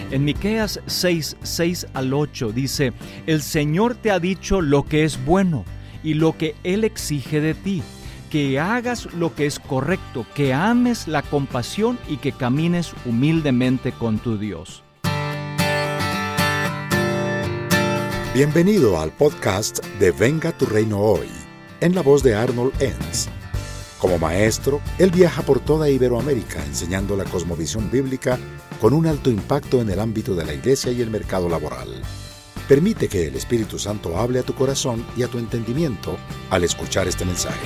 En Miqueas 6:6-8 dice: El Señor te ha dicho lo que es bueno y lo que Él exige de ti, que hagas lo que es correcto, que ames la compasión y que camines humildemente con tu Dios. Bienvenido al podcast de Venga tu Reino Hoy, en la voz de Arnold Enns. Como maestro, él viaja por toda Iberoamérica enseñando la cosmovisión bíblica con un alto impacto en el ámbito de la iglesia y el mercado laboral. Permite que el Espíritu Santo hable a tu corazón y a tu entendimiento al escuchar este mensaje.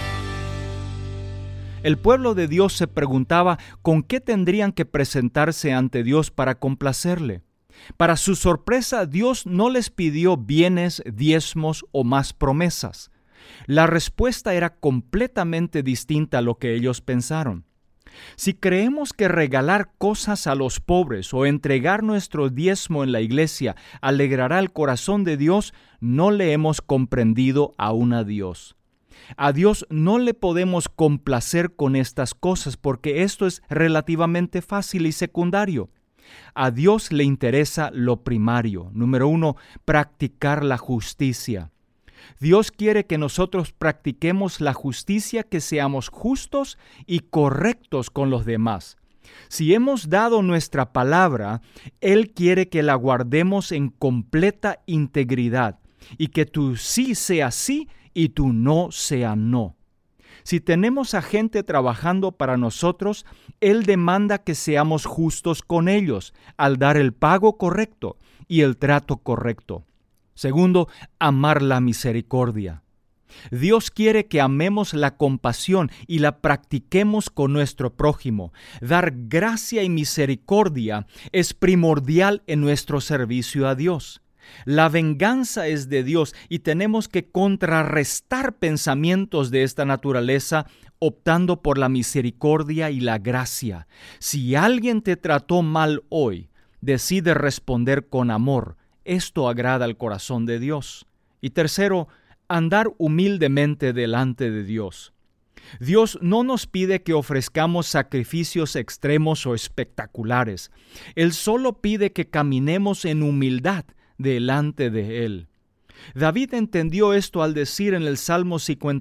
El pueblo de Dios se preguntaba con qué tendrían que presentarse ante Dios para complacerle. Para su sorpresa, Dios no les pidió bienes, diezmos o más promesas. La respuesta era completamente distinta a lo que ellos pensaron. Si creemos que regalar cosas a los pobres o entregar nuestro diezmo en la iglesia alegrará el corazón de Dios, no le hemos comprendido aún a Dios. A Dios no le podemos complacer con estas cosas porque esto es relativamente fácil y secundario. A Dios le interesa lo primario. Número 1, practicar la justicia. Dios quiere que nosotros practiquemos la justicia, que seamos justos y correctos con los demás. Si hemos dado nuestra palabra, Él quiere que la guardemos en completa integridad y que tu sí sea sí y tu no sea no. Si tenemos a gente trabajando para nosotros, Él demanda que seamos justos con ellos al dar el pago correcto y el trato correcto. Segundo, amar la misericordia. Dios quiere que amemos la compasión y la practiquemos con nuestro prójimo. Dar gracia y misericordia es primordial en nuestro servicio a Dios. La venganza es de Dios y tenemos que contrarrestar pensamientos de esta naturaleza optando por la misericordia y la gracia. Si alguien te trató mal hoy, decide responder con amor. Esto agrada al corazón de Dios. Y tercero, andar humildemente delante de Dios. Dios no nos pide que ofrezcamos sacrificios extremos o espectaculares. Él solo pide que caminemos en humildad delante de Él. David entendió esto al decir en el Salmo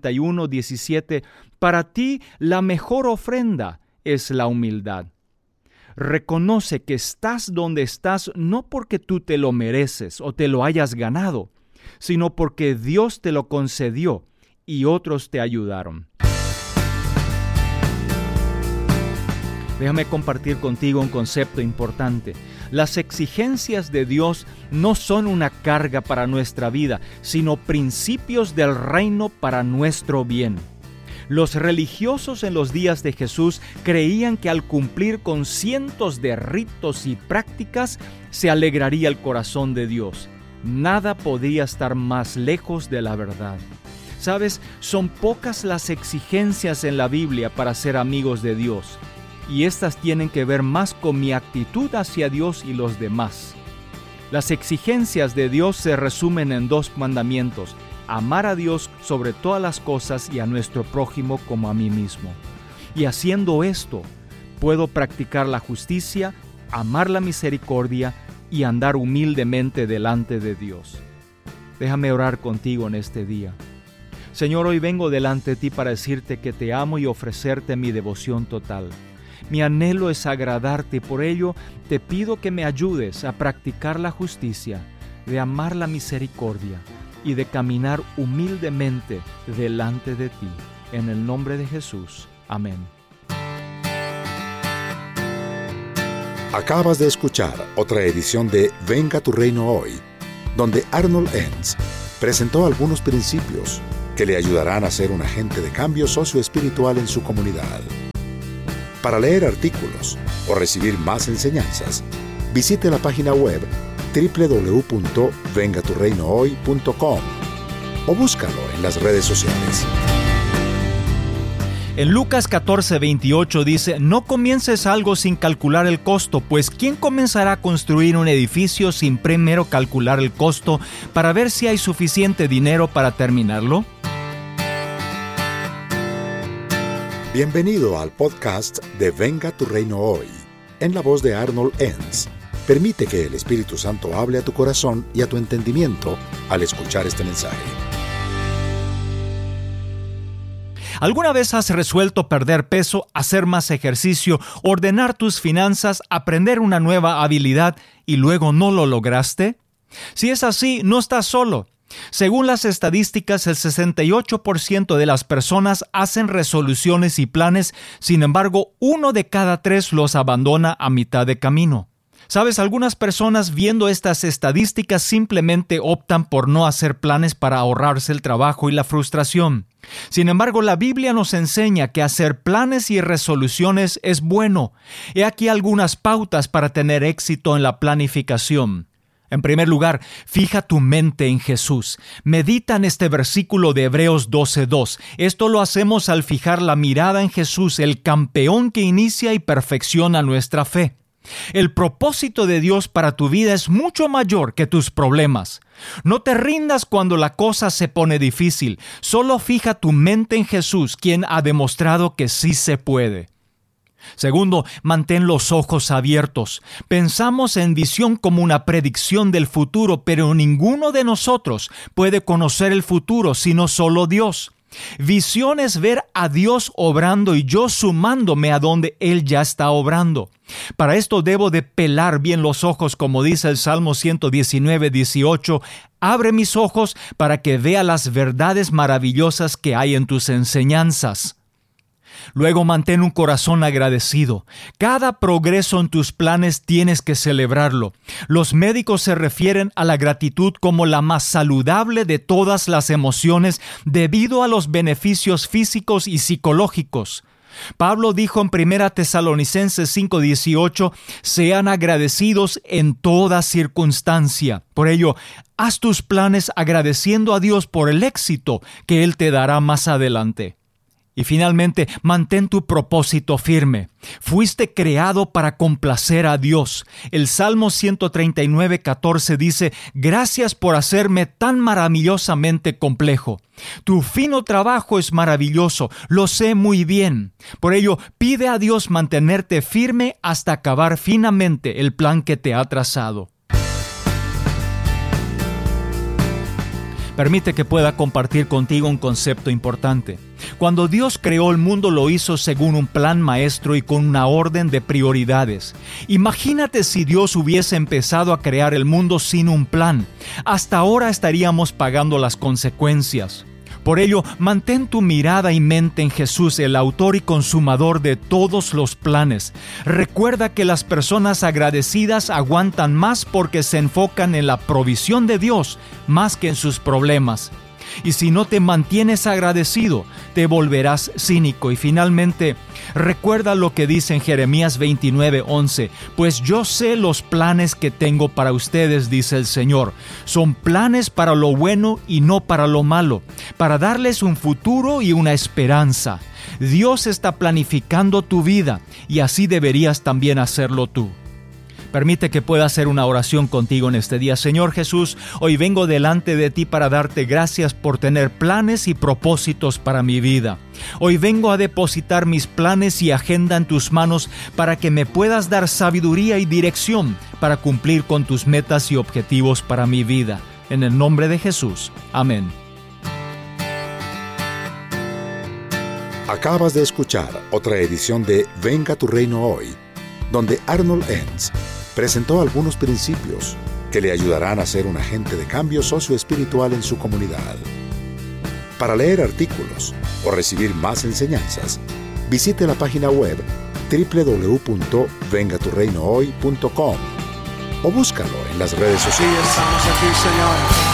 51:17, para ti la mejor ofrenda es la humildad. Reconoce que estás donde estás no porque tú te lo mereces o te lo hayas ganado, sino porque Dios te lo concedió y otros te ayudaron. Déjame compartir contigo un concepto importante. Las exigencias de Dios no son una carga para nuestra vida, sino principios del reino para nuestro bien. Los religiosos en los días de Jesús creían que al cumplir con cientos de ritos y prácticas se alegraría el corazón de Dios. Nada podría estar más lejos de la verdad. ¿Sabes? Son pocas las exigencias en la Biblia para ser amigos de Dios, y estas tienen que ver más con mi actitud hacia Dios y los demás. Las exigencias de Dios se resumen en 2 mandamientos: amar a Dios sobre todas las cosas y a nuestro prójimo como a mí mismo. Y haciendo esto, puedo practicar la justicia, amar la misericordia y andar humildemente delante de Dios. Déjame orar contigo en este día. Señor, hoy vengo delante de ti para decirte que te amo y ofrecerte mi devoción total. Mi anhelo es agradarte y por ello te pido que me ayudes a practicar la justicia, de amar la misericordia y de caminar humildemente delante de ti. En el nombre de Jesús. Amén. Acabas de escuchar otra edición de Venga tu Reino Hoy, donde Arnold Enns presentó algunos principios que le ayudarán a ser un agente de cambio socioespiritual en su comunidad. Para leer artículos o recibir más enseñanzas, visite la página web www.vengaturreinohoy.com o búscalo en las redes sociales. En Lucas 14:28 dice: no comiences algo sin calcular el costo, pues ¿quién comenzará a construir un edificio sin primero calcular el costo para ver si hay suficiente dinero para terminarlo? Bienvenido al podcast de Venga tu Reino Hoy, en la voz de Arnold Enns. Permite que el Espíritu Santo hable a tu corazón y a tu entendimiento al escuchar este mensaje. ¿Alguna vez has resuelto perder peso, hacer más ejercicio, ordenar tus finanzas, aprender una nueva habilidad y luego no lo lograste? Si es así, no estás solo. Según las estadísticas, el 68% de las personas hacen resoluciones y planes, sin embargo, 1 de cada 3 los abandona a mitad de camino. Sabes, algunas personas viendo estas estadísticas simplemente optan por no hacer planes para ahorrarse el trabajo y la frustración. Sin embargo, la Biblia nos enseña que hacer planes y resoluciones es bueno. He aquí algunas pautas para tener éxito en la planificación. En primer lugar, fija tu mente en Jesús. Medita en este versículo de Hebreos 12:2. Esto lo hacemos al fijar la mirada en Jesús, el campeón que inicia y perfecciona nuestra fe. El propósito de Dios para tu vida es mucho mayor que tus problemas. No te rindas cuando la cosa se pone difícil. Solo fija tu mente en Jesús, quien ha demostrado que sí se puede. Segundo, mantén los ojos abiertos. Pensamos en visión como una predicción del futuro, pero ninguno de nosotros puede conocer el futuro, sino solo Dios. Visión es ver a Dios obrando y yo sumándome a donde Él ya está obrando. Para esto debo de pelar bien los ojos, como dice el Salmo 119:18. Abre mis ojos para que vea las verdades maravillosas que hay en tus enseñanzas. Luego mantén un corazón agradecido. Cada progreso en tus planes tienes que celebrarlo. Los médicos se refieren a la gratitud como la más saludable de todas las emociones debido a los beneficios físicos y psicológicos. Pablo dijo en 1 Tesalonicenses 5:18, sean agradecidos en toda circunstancia. Por ello, haz tus planes agradeciendo a Dios por el éxito que Él te dará más adelante. Y finalmente, mantén tu propósito firme. Fuiste creado para complacer a Dios. El Salmo 139:14 dice, gracias por hacerme tan maravillosamente complejo. Tu fino trabajo es maravilloso, lo sé muy bien. Por ello, pide a Dios mantenerte firme hasta acabar finamente el plan que te ha trazado. Permite que pueda compartir contigo un concepto importante. Cuando Dios creó el mundo lo hizo según un plan maestro y con una orden de prioridades. Imagínate si Dios hubiese empezado a crear el mundo sin un plan. Hasta ahora estaríamos pagando las consecuencias. Por ello, mantén tu mirada y mente en Jesús, el autor y consumador de todos los planes. Recuerda que las personas agradecidas aguantan más porque se enfocan en la provisión de Dios más que en sus problemas. Y si no te mantienes agradecido, te volverás cínico. Y finalmente, recuerda lo que dice en Jeremías 29:11. Pues yo sé los planes que tengo para ustedes, dice el Señor. Son planes para lo bueno y no para lo malo, para darles un futuro y una esperanza. Dios está planificando tu vida y así deberías también hacerlo tú. Permite que pueda hacer una oración contigo en este día. Señor Jesús, hoy vengo delante de ti para darte gracias por tener planes y propósitos para mi vida. Hoy vengo a depositar mis planes y agenda en tus manos para que me puedas dar sabiduría y dirección para cumplir con tus metas y objetivos para mi vida. En el nombre de Jesús. Amén. Acabas de escuchar otra edición de Venga tu Reino Hoy, donde Arnold Enns presentó algunos principios que le ayudarán a ser un agente de cambio socioespiritual en su comunidad. Para leer artículos o recibir más enseñanzas, visite la página web www.vengaturreinohoy.com o búscalo en las redes sociales. Sí, estamos aquí, Señor.